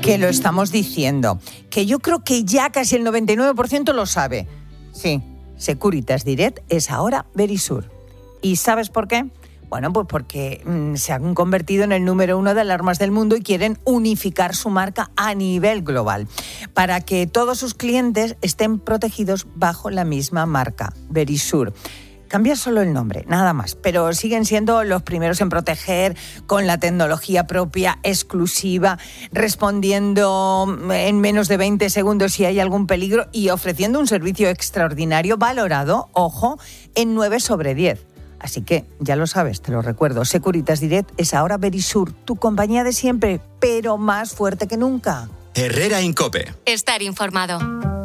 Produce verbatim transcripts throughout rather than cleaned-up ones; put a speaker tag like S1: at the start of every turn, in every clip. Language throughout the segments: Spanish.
S1: que lo estamos diciendo, que yo creo que ya casi el noventa y nueve por ciento lo sabe. Sí, Securitas Direct es ahora Verisur. ¿Y sabes por qué? Bueno, pues porque mmm, se han convertido en el número uno de alarmas del mundo y quieren unificar su marca a nivel global para que todos sus clientes estén protegidos bajo la misma marca, Verisur. Cambia solo el nombre, nada más, pero siguen siendo los primeros en proteger con la tecnología propia, exclusiva, respondiendo en menos de veinte segundos si hay algún peligro y ofreciendo un servicio extraordinario valorado, ojo, en nueve sobre diez. Así que, ya lo sabes, te lo recuerdo, Securitas Direct es ahora Verisur, tu compañía de siempre, pero más fuerte que nunca.
S2: Herrera Incope.
S3: Estar informado.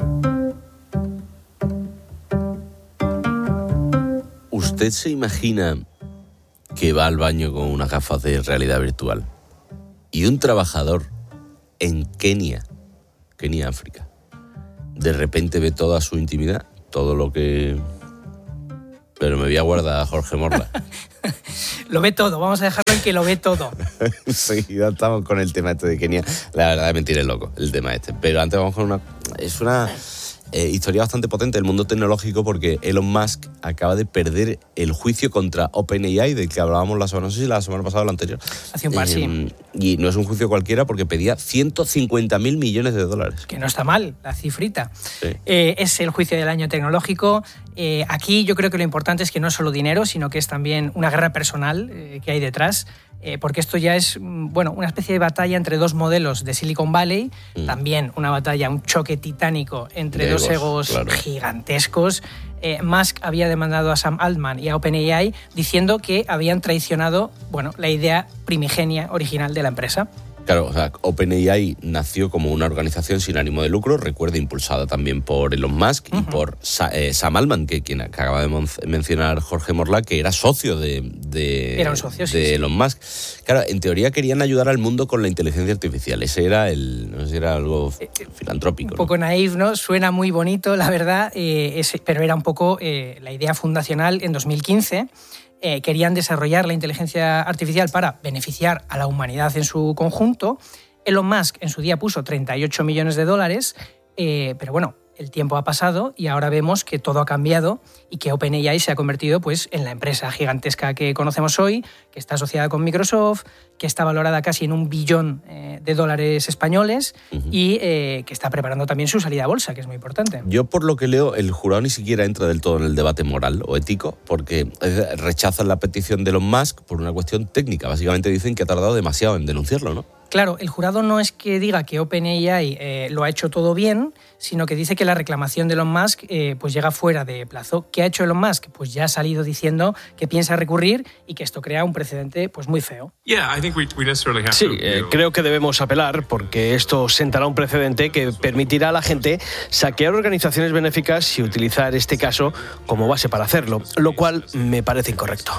S4: ¿Usted se imagina que va al baño con unas gafas de realidad virtual y un trabajador en Kenia, Kenia, África, de repente ve toda su intimidad, todo lo que... Pero me voy a guardar a Jorge Morla.
S5: Lo ve todo, vamos a dejarlo en que lo ve todo.
S4: Sí, ya estamos con el tema este de Kenia. La verdad es mentira, es loco el tema este. Pero antes vamos con una... Es una... Eh, historia bastante potente del mundo tecnológico porque Elon Musk acaba de perder el juicio contra OpenAI del que hablábamos la semana, no sé si la semana pasada o la anterior.
S5: Hace un par, eh, sí.
S4: Y no es un juicio cualquiera porque pedía ciento cincuenta mil millones de dólares.
S5: Que no está mal, la cifrita.
S4: Sí.
S5: Eh, es el juicio del año tecnológico. Eh, aquí yo creo que lo importante es que no es solo dinero, sino que es también una guerra personal eh, que hay detrás. Eh, porque esto ya es, bueno, una especie de batalla entre dos modelos de Silicon Valley, mm. también una batalla, un choque titánico entre de dos egos, egos claro. gigantescos. Eh, Musk había demandado a Sam Altman y a OpenAI diciendo que habían traicionado, bueno, la idea primigenia original de la empresa.
S4: Claro, o sea, OpenAI nació como una organización sin ánimo de lucro, recuerda, impulsada también por Elon Musk uh-huh. y por Sa- eh, Sam Altman, que quien acaba de mon- mencionar Jorge Morla, que era socio de, de,
S5: era un socio,
S4: de
S5: sí, sí.
S4: Elon Musk. Claro, en teoría querían ayudar al mundo con la inteligencia artificial. Ese era el, no sé si era algo eh, filantrópico.
S5: Un poco
S4: ¿no?
S5: naif, ¿no? Suena muy bonito, la verdad, eh, es, pero era un poco eh, la idea fundacional en dos mil quince. Eh, querían desarrollar la inteligencia artificial para beneficiar a la humanidad en su conjunto. Elon Musk en su día puso treinta y ocho millones de dólares, eh, pero bueno, el tiempo ha pasado y ahora vemos que todo ha cambiado y que OpenAI se ha convertido pues, en la empresa gigantesca que conocemos hoy, que está asociada con Microsoft, que está valorada casi en un billón eh, de dólares españoles uh-huh. y eh, que está preparando también su salida a bolsa, que es muy importante.
S4: Yo, por lo que leo, el jurado ni siquiera entra del todo en el debate moral o ético, porque rechazan la petición de Elon Musk por una cuestión técnica. Básicamente dicen que ha tardado demasiado en denunciarlo, ¿no?
S5: Claro, el jurado no es que diga que OpenAI eh, lo ha hecho todo bien, sino que dice que la reclamación de Elon Musk eh, pues llega fuera de plazo. ¿Qué ha hecho Elon Musk? Pues ya ha salido diciendo que piensa recurrir y que esto crea un precedente pues muy feo.
S6: Sí, eh, creo que debemos apelar porque esto sentará un precedente que permitirá a la gente saquear organizaciones benéficas y utilizar este caso como base para hacerlo, lo cual me parece incorrecto.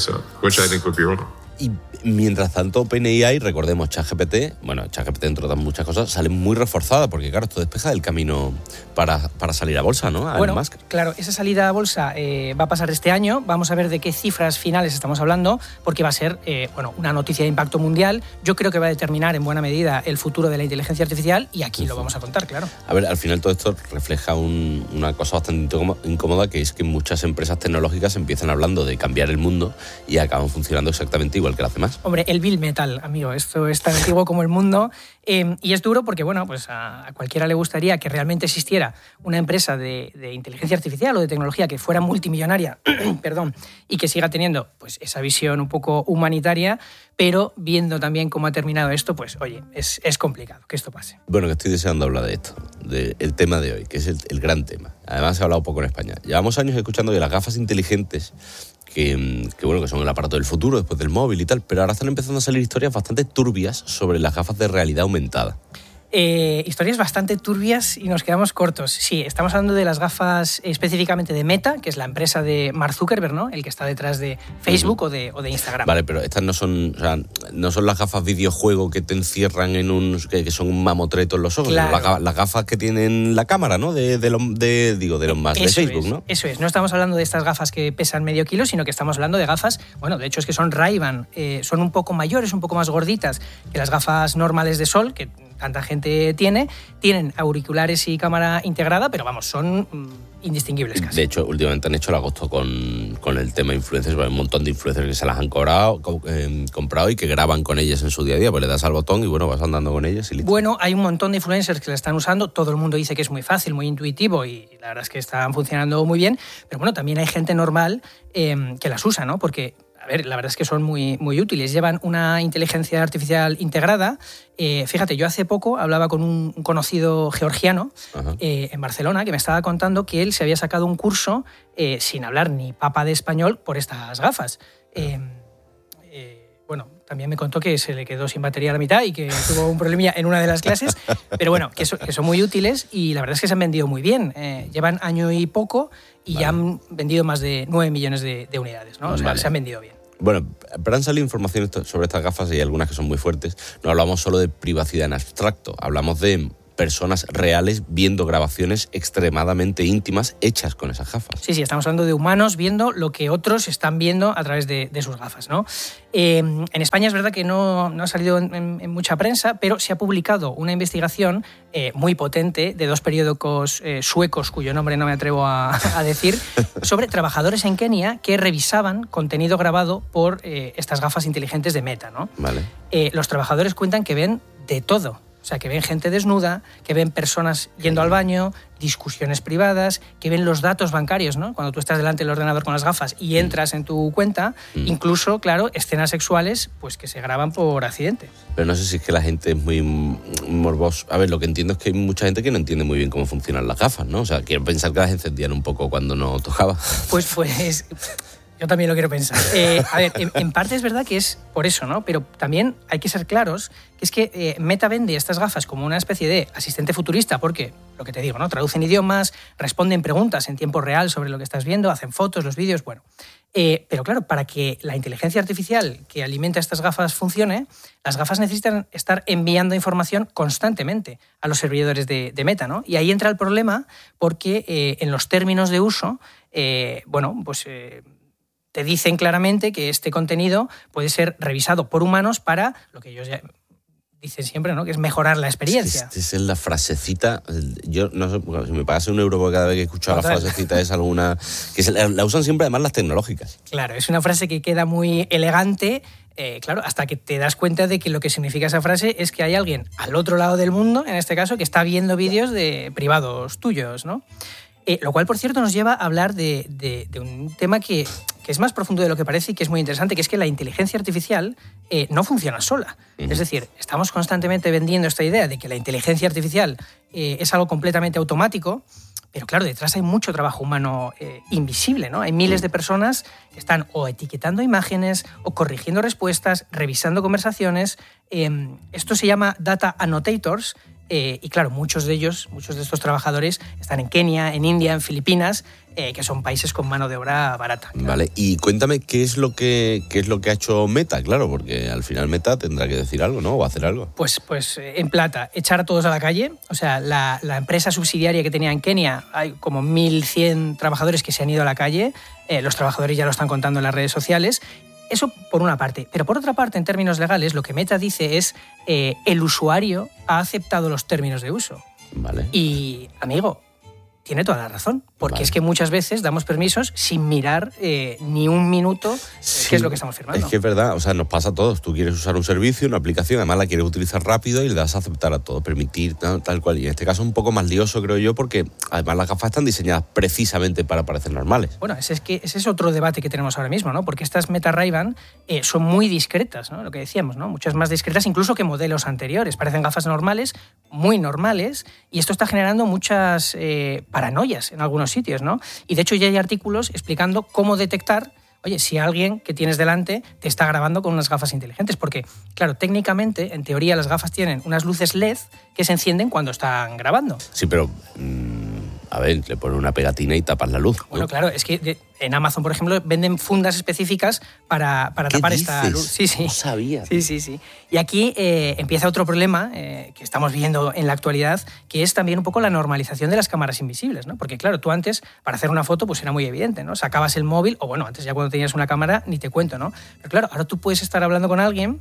S4: Y mientras tanto, OpenAI, recordemos, ChatGPT, bueno, ChatGPT entre otras muchas cosas, sale muy reforzada porque, claro, esto despeja del camino para, para salir a bolsa, ¿no? A
S5: bueno,
S4: Elon Musk.
S5: Claro, esa salida a bolsa eh, va a pasar este año. Vamos a ver de qué cifras finales estamos hablando, porque va a ser eh, bueno, una noticia de impacto mundial. Yo creo que va a determinar en buena medida el futuro de la inteligencia artificial y aquí uh-huh. lo vamos a contar, claro.
S4: A ver, al final todo esto refleja un, una cosa bastante incómoda, que es que muchas empresas tecnológicas empiezan hablando de cambiar el mundo y acaban funcionando exactamente igual igual que las demás.
S5: Hombre, el Bill Metal, amigo, esto es tan antiguo como el mundo eh, y es duro porque, bueno, pues a, a cualquiera le gustaría que realmente existiera una empresa de, de inteligencia artificial o de tecnología que fuera multimillonaria, perdón, y que siga teniendo pues esa visión un poco humanitaria, pero viendo también cómo ha terminado esto, pues, oye, es, es complicado que esto pase.
S4: Bueno, que estoy deseando hablar de esto, del tema de hoy, que es el, el gran tema. Además, se ha hablado poco en España. Llevamos años escuchando de las gafas inteligentes, que, que bueno, que son el aparato del futuro después del móvil y tal, pero ahora están empezando a salir historias bastante turbias sobre las gafas de realidad aumentada.
S5: Eh, historias bastante turbias y nos quedamos cortos. Sí, estamos hablando de las gafas específicamente de Meta, que es la empresa de Mark Zuckerberg, ¿no? El que está detrás de Facebook uh-huh. o, de, o de Instagram.
S4: Vale, pero estas no son, o sea, no son las gafas videojuego que te encierran en un, que, que son un mamotreto en los ojos,
S5: claro.
S4: sino las, las gafas que tienen la cámara, ¿no? De, de, lo, de digo, de los más de Facebook,
S5: es,
S4: ¿no?
S5: Eso es. No estamos hablando de estas gafas que pesan medio kilo, sino que estamos hablando de gafas, bueno, de hecho es que son Ray-Ban, eh, son un poco mayores, un poco más gorditas que las gafas normales de sol, que tanta gente tiene, tienen auriculares y cámara integrada, pero vamos, son mm, indistinguibles casi.
S4: De hecho, últimamente han hecho el agosto con, con el tema influencers, hay un montón de influencers que se las han cobrado, co- eh, comprado y que graban con ellas en su día a día, pues le das al botón y bueno, vas andando con ellas y listo.
S5: Bueno, hay un montón de influencers que la están usando, todo el mundo dice que es muy fácil, muy intuitivo y la verdad es que están funcionando muy bien, pero bueno, también hay gente normal eh, que las usa, ¿no? Porque a ver, la verdad es que son muy, muy útiles. Llevan una inteligencia artificial integrada. Eh, fíjate, yo hace poco hablaba con un, un conocido georgiano eh, en Barcelona que me estaba contando que él se había sacado un curso eh, sin hablar ni papa de español por estas gafas. Eh, eh, bueno, también me contó que se le quedó sin batería a la mitad y que tuvo un problemilla en una de las clases, pero bueno, que, so, que son muy útiles y la verdad es que se han vendido muy bien. Eh, llevan año y poco y vale. ya han vendido más de nueve millones de, de unidades, ¿no? O sea, vale. se han vendido bien.
S4: Bueno, pero han salido informaciones sobre estas gafas y hay algunas que son muy fuertes. No hablamos solo de privacidad en abstracto, hablamos de personas reales viendo grabaciones extremadamente íntimas hechas con esas gafas.
S5: Sí, sí, estamos hablando de humanos viendo lo que otros están viendo a través de, de sus gafas, ¿no? Eh, en España es verdad que no, no ha salido en, en, en mucha prensa, pero se ha publicado una investigación eh, muy potente de dos periódicos eh, suecos, cuyo nombre no me atrevo a, a decir, sobre trabajadores en Kenia que revisaban contenido grabado por eh, estas gafas inteligentes de Meta, ¿no?
S4: Vale.
S5: Eh, los trabajadores cuentan que ven de todo. O sea, que ven gente desnuda, que ven personas yendo al baño, discusiones privadas, que ven los datos bancarios, ¿no? Cuando tú estás delante del ordenador con las gafas y entras en tu cuenta, mm. incluso, claro, escenas sexuales pues que se graban por accidente.
S4: Pero no sé si es que la gente es muy morbosa. A ver, lo que entiendo es que hay mucha gente que no entiende muy bien cómo funcionan las gafas, ¿no? O sea, quiero pensar que las encendían un poco cuando no tocaba.
S5: Pues, pues... Yo también lo quiero pensar. Eh, a ver, en, en parte es verdad que es por eso, ¿no? Pero también hay que ser claros que es que eh, Meta vende estas gafas como una especie de asistente futurista porque, lo que te digo, ¿no? Traducen idiomas, responden preguntas en tiempo real sobre lo que estás viendo, hacen fotos, los vídeos, bueno. Eh, pero claro, para que la inteligencia artificial que alimenta estas gafas funcione, las gafas necesitan estar enviando información constantemente a los servidores de, de Meta, ¿no? Y ahí entra el problema porque eh, en los términos de uso, eh, bueno, pues... Eh, te dicen claramente que este contenido puede ser revisado por humanos para lo que ellos ya dicen siempre, ¿no? Que es mejorar la experiencia.
S4: Esta es la frasecita, yo no sé, si me pagase un euro por cada vez que he escuchado la frasecita es alguna... que se la, la usan siempre además las tecnológicas.
S5: Claro, es una frase que queda muy elegante, eh, claro, hasta que te das cuenta de que lo que significa esa frase es que hay alguien al otro lado del mundo, en este caso, que está viendo vídeos de privados tuyos, ¿no? Eh, lo cual, por cierto, nos lleva a hablar de, de, de un tema que, que es más profundo de lo que parece y que es muy interesante, que es que la inteligencia artificial eh, no funciona sola. Uh-huh. Es decir, estamos constantemente vendiendo esta idea de que la inteligencia artificial eh, es algo completamente automático, pero claro, detrás hay mucho trabajo humano eh, invisible, ¿no? Hay miles de personas que están o etiquetando imágenes o corrigiendo respuestas, revisando conversaciones. Eh, esto se llama data annotators. Eh, y claro, muchos de ellos, muchos de estos trabajadores están en Kenia, en India, en Filipinas, eh, que son países con mano de obra barata. Claro.
S4: Vale, y cuéntame qué es lo que qué es lo que ha hecho Meta, claro, porque al final Meta tendrá que decir algo, ¿no? O hacer algo.
S5: Pues, pues en plata, echar a todos a la calle. O sea, la, la empresa subsidiaria que tenía en Kenia, hay como mil cien trabajadores que se han ido a la calle. Eh, los trabajadores ya lo están contando en las redes sociales. Eso por una parte. Pero por otra parte, en términos legales, lo que Meta dice es eh, el usuario ha aceptado los términos de uso.
S4: Vale.
S5: Y, amigo, tiene toda la razón. Porque
S4: vale.
S5: es que muchas veces damos permisos sin mirar eh, ni un minuto
S4: sí,
S5: qué es lo que estamos firmando.
S4: Es que es verdad, o sea, nos pasa a todos. Tú quieres usar un servicio, una aplicación, además la quieres utilizar rápido y le das a aceptar a todo, permitir, tal, tal cual. Y en este caso es un poco más lioso, creo yo, porque además las gafas están diseñadas precisamente para parecer normales.
S5: Bueno, ese es, que, ese es otro debate que tenemos ahora mismo, ¿no? Porque estas Meta Ray-Ban eh, son muy discretas, ¿no? Lo que decíamos, ¿no? Muchas más discretas incluso que modelos anteriores. Parecen gafas normales, muy normales, y esto está generando muchas eh, paranoias en algunos sitios, ¿no? Y de hecho ya hay artículos explicando cómo detectar, oye, si alguien que tienes delante te está grabando con unas gafas inteligentes. Porque, claro, técnicamente, en teoría, las gafas tienen unas luces L E D que se encienden cuando están grabando.
S4: Sí, pero... Mmm, a ver, le pones una pegatina y tapas la luz, ¿no?
S5: Bueno, claro, es que de, en Amazon, por ejemplo, venden fundas específicas para, para tapar
S4: dices?
S5: esta luz. Sí, sí.
S4: No sabía.
S5: Sí, sí, sí. Y aquí eh, empieza otro problema eh, que estamos viendo en la actualidad, que es también un poco la normalización de las cámaras invisibles, ¿no? Porque, claro, tú antes, para hacer una foto, pues era muy evidente, ¿no? Sacabas el móvil, o bueno, antes ya cuando tenías una cámara, ni te cuento, ¿no? Pero claro, ahora tú puedes estar hablando con alguien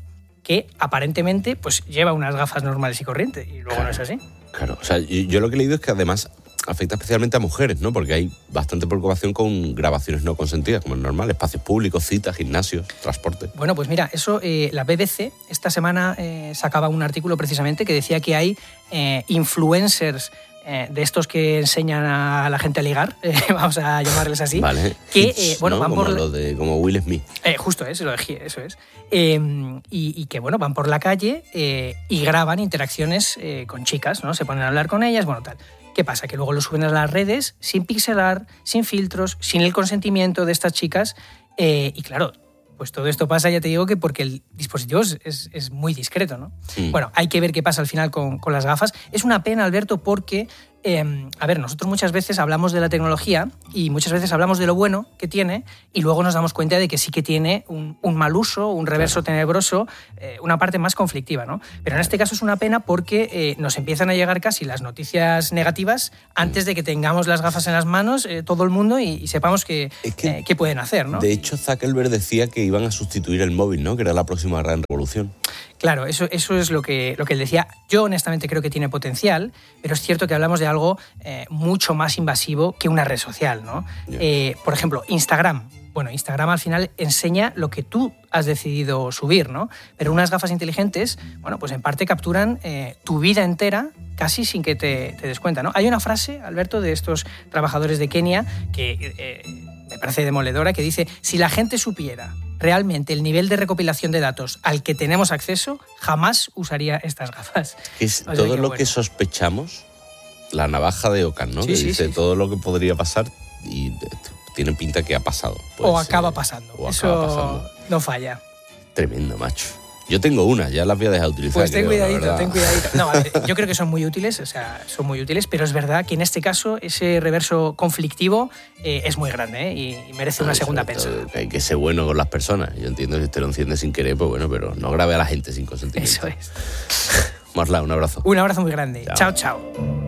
S5: que aparentemente pues lleva unas gafas normales y corrientes, y luego
S4: claro,
S5: no es así.
S4: Claro, o sea, yo, yo lo que he leído es que además afecta especialmente a mujeres, ¿no? Porque hay bastante preocupación con grabaciones no consentidas, como es normal, espacios públicos, citas, gimnasios, transporte.
S5: Bueno, pues mira, eso, eh, la B B C esta semana eh, sacaba un artículo precisamente que decía que hay eh, influencers eh, de estos que enseñan a la gente a ligar, eh, vamos a llamarles así,
S4: vale.
S5: que
S4: Hits,
S5: eh, bueno,
S4: ¿no?
S5: van
S4: como
S5: por
S4: lo de como Will Smith.
S5: Eh, justo eso, eso es. Eh, y, y que bueno, van por la calle eh, y graban interacciones eh, con chicas, ¿no? Se ponen a hablar con ellas, bueno, tal. ¿Qué pasa? Que luego lo suben a las redes sin pixelar, sin filtros, sin el consentimiento de estas chicas. Eh, y claro, pues todo esto pasa, ya te digo, que porque el dispositivo es, es, es muy discreto, ¿no? Mm. Bueno, hay que ver qué pasa al final con, con las gafas. Es una pena, Alberto, porque, eh, a ver, nosotros muchas veces hablamos de la tecnología y muchas veces hablamos de lo bueno que tiene y luego nos damos cuenta de que sí que tiene un, un mal uso, un reverso claro. tenebroso, eh, una parte más conflictiva, ¿no? Pero en este caso es una pena porque eh, nos empiezan a llegar casi las noticias negativas antes de que tengamos las gafas en las manos, eh, todo el mundo, y, y sepamos qué que, eh, pueden hacer, ¿no?
S4: De hecho, Zuckerberg decía que iban a sustituir el móvil, ¿no? Que era la próxima gran revolución.
S5: Claro, eso, eso es lo que, lo que él decía. Yo honestamente creo que tiene potencial, pero es cierto que hablamos de algo eh, mucho más invasivo que una red social, ¿no? Yeah. Eh, por ejemplo, Instagram. Bueno, Instagram al final enseña lo que tú has decidido subir, ¿no? Pero unas gafas inteligentes, bueno, pues en parte capturan eh, tu vida entera casi sin que te, te des cuenta, ¿no? Hay una frase, Alberto, de estos trabajadores de Kenia que eh, me parece demoledora, que dice: si la gente supiera realmente el nivel de recopilación de datos al que tenemos acceso, jamás usaría estas gafas.
S4: Es o sea, todo que, lo bueno. que sospechamos, la navaja de Ockham, ¿no?
S5: Sí,
S4: que
S5: sí,
S4: dice
S5: sí,
S4: todo sí. lo que podría pasar y tiene pinta que ha pasado.
S5: Pues, o acaba pasando. O Eso acaba pasando. No falla.
S4: Tremendo, macho. Yo tengo una, ya las voy a dejar de utilizar.
S5: Pues ten
S4: creo,
S5: cuidadito, ten cuidadito. No, a ver, yo creo que son muy útiles, o sea, son muy útiles, pero es verdad que en este caso ese reverso conflictivo eh, es muy grande, ¿eh? y, y merece ah, una segunda pensada.
S4: Hay que ser bueno con las personas. Yo entiendo que si te lo enciendes sin querer, pues bueno, pero no grabe a la gente sin consentimiento.
S5: Eso es.
S4: Marla, un abrazo.
S5: Un abrazo muy grande. Chao, chao. chao.